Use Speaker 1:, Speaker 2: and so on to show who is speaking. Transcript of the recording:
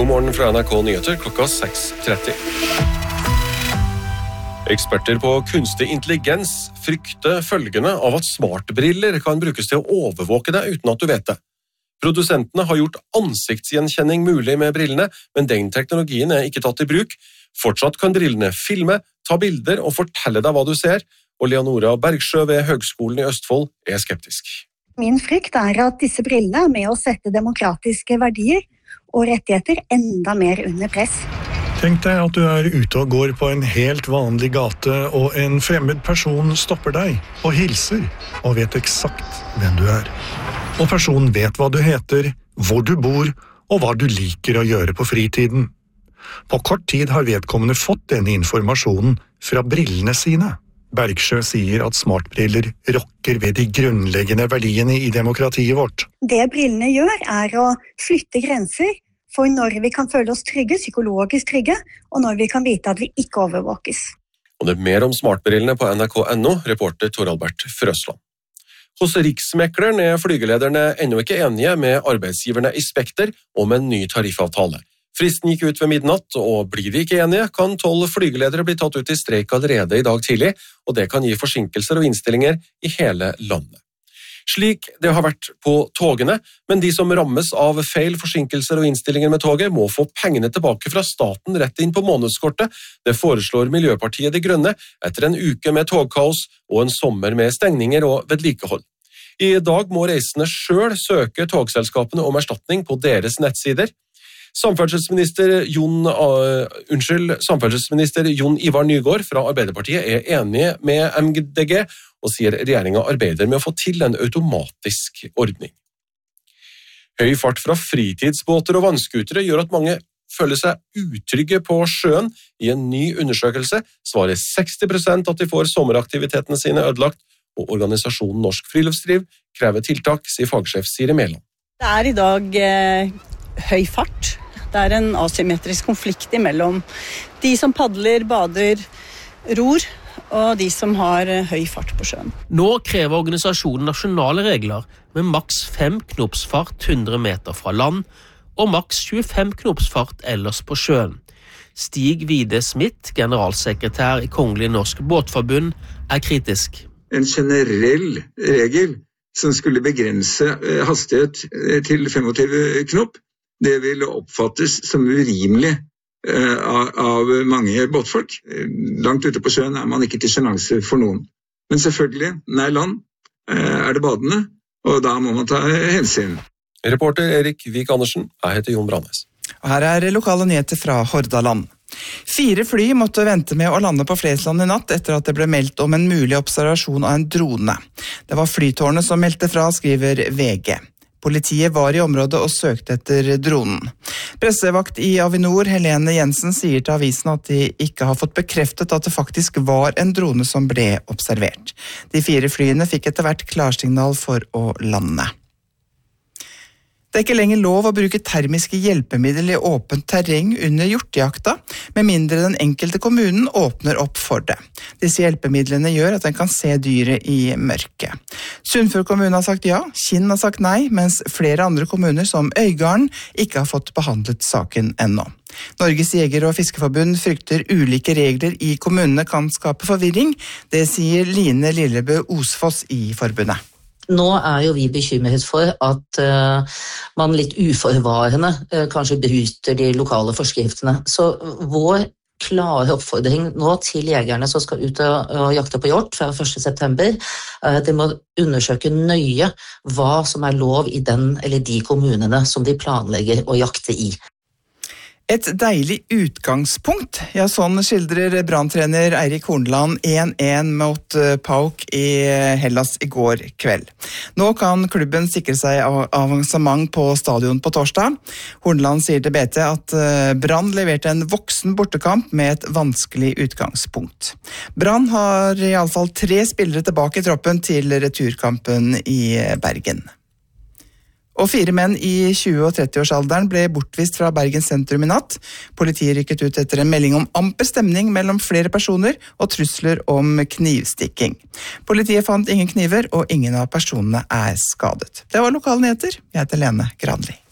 Speaker 1: God morgen fra NRK Nyheter klokka 6:30. Eksperter på kunstig intelligens frykter følgene av at smartbriller kan brukes til å overvåke deg uten at du vet det. Produsentene har gjort ansiktsgjenkjenning mulig med brillene, men den teknologien er ikke tatt i bruk. Fortsatt kan brillene filme, ta bilder og fortelle deg hva du ser, og Leonora Bergsjø ved Høgskolen i Østfold er skeptisk.
Speaker 2: Min frykt er at disse brillene er med å sette demokratiske verdier og rettigheter enda mer under press.
Speaker 3: Tenk deg at du er ute og går på en helt vanlig gate, og en fremmed person stopper deg og hilser, og vet eksakt hvem du er. Og personen vet hva du heter, hvor du bor, og hva du liker å gjøre på fritiden. På kort tid har vedkommende fått denne informasjonen fra brillene sine. Bergsjø sier at smartbriller rokker ved de grunnleggende verdiene i demokratiet vårt.
Speaker 2: Det brillene gjør er å flytte grenser for når vi kan føle oss trygge, psykologisk trygge, og når vi kan vite at vi ikke overvåkes.
Speaker 1: Og det er mer om smartbrillene på nrk.no, reporter Tor Albert Frøsland. Hos Riksmekleren er flygelederne ennå ikke enige med arbeidsgiverne i Spekter om en ny tariffavtale. Fristen gikk ut ved midnatt, og blir de ikke enige, kan 12 flygeledere bli tatt ut i streik allerede i dag tidlig, og det kan gi forsinkelser og innstillinger i hele landet. Slik det har vært på togene, men de som rammes av feil, forsinkelser og innstillinger med toget må få pengene tilbake fra staten rett inn på månedskortet. Det foreslår Miljøpartiet De Grønne etter en uke med togkaos og en sommer med stengninger og vedlikehold. I dag må reisende selv søke togselskapene om erstatning på deres nettsider. Samferdselsminister Jon Ivar Nygård fra Arbeiderpartiet er enig med MDG og sier regjeringen arbeider med å få til en automatisk ordning. Høy fart fra fritidsbåter og vannskutere gjør at mange føler seg utrygge på sjøen. I en ny undersøkelse svarer 60% at de får sommeraktivitetene sine ødelagt, og organisasjonen Norsk Friluftsliv krever tiltak, sier fagsjef Siri Mæland.
Speaker 4: Det er i dag høy fart. Det er en asymmetrisk konflikt mellom de som padler, bader, ror, og de som har høy fart på sjøen.
Speaker 5: Nå krever organisasjonen nasjonale regler med maks 5 knopsfart 100 meter fra land og maks 25 knopsfart ellers på sjøen. Stig Vide Smith, generalsekretær i Kongelig Norsk Båtforbund, er kritisk.
Speaker 6: En generell regel som skulle begrense hastighet til 25 knop, det vil oppfattes som urimelig av mange båtfolk. Langt ute på sjøen er man ikke til sjenanse for noen. Men selvfølgelig, nær land er det badende, og da må man ta hensyn.
Speaker 1: Reporter Erik Vik Andersen, jeg heter Jon Brannes.
Speaker 7: Her er lokale nyheter fra Hordaland. 4 fly måtte vente med å lande på Flesland i natt etter at det ble meldt om en mulig observasjon av en drone. Det var flytårnet som meldte fra, skriver VG. Politiet var i området og søkte etter dronen. Pressevakt i Avinor, Helene Jensen, sier til avisen at de ikke har fått bekreftet at det faktisk var en drone som ble observert. De 4 flyene fikk etter hvert klarsignal for å lande. Det er ikke lenger lov å bruke termiske hjelpemiddel i åpent terreng under hjortejakta, med mindre den enkelte kommunen åpner opp for det. Disse hjelpemidlene gjør at en kan se dyret i mørket. Sunnfjord kommune har sagt ja, Kinn har sagt nei, mens flere andre kommuner som Øygarden ikke har fått behandlet saken ennå. Norges Jeger- og Fiskeforbund frykter ulike regler i kommunene kan skape forvirring. Det sier Line Lillebø Osfoss i forbundet.
Speaker 8: Nå er jo vi bekymret for at man litt uforvarende kanskje bryter de lokale forskriftene. Så vår klare oppfordring nå til jegerne som skal ut og jakte på hjort fra 1. september, er at de må undersøke nøye hva som er lov i den eller de kommunene som de planlegger å jakte i.
Speaker 7: Et deilig utgangspunkt, ja sånn skildrer Brann-trener Eirik Horneland 1-1 mot PAOK i Hellas i går kveld. Nå kan klubben sikre seg avansement på stadion på torsdag. Horneland sier til BT at Brann leverte en voksen bortekamp med et vanskelig utgangspunkt. Brann har i alle fall 3 spillere tilbake i troppen til returkampen i Bergen. Og 4 menn i 20- og 30-årsalderen ble bortvist fra Bergen sentrum i natt. Politiet rykket ut etter en melding om amper stemning mellom flere personer og trusler om knivstikking. Politiet fant ingen kniver, og ingen av personene er skadet. Det var lokale nyheter. Jeg heter Lene Granli.